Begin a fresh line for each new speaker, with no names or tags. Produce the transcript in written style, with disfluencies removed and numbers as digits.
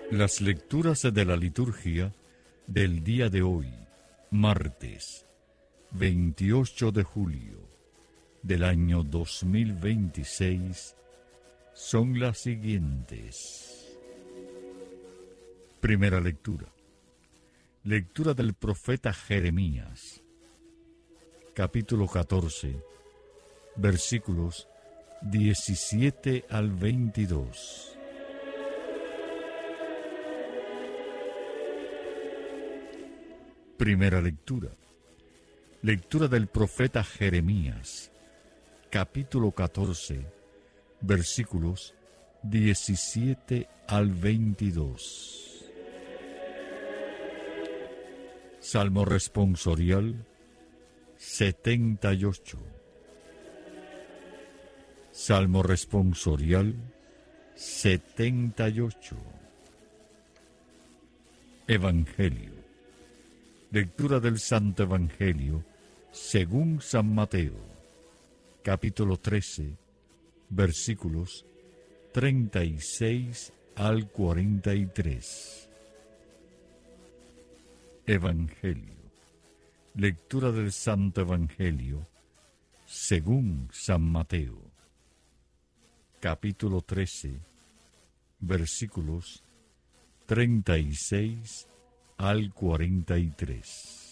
Las lecturas de la liturgia del día de hoy, martes 28 de julio del año 2026, son las siguientes. Primera lectura. Lectura del profeta Jeremías, capítulo 14, versículos 17 al 22. Primera lectura. Lectura del profeta Jeremías, capítulo 14, versículos 17 al 22. Salmo responsorial 78. Salmo responsorial 78. Evangelio. Lectura del Santo Evangelio según San Mateo, capítulo 13, versículos 36 al 43. Evangelio. Lectura del Santo Evangelio según San Mateo, capítulo 13, versículos 36 al 43.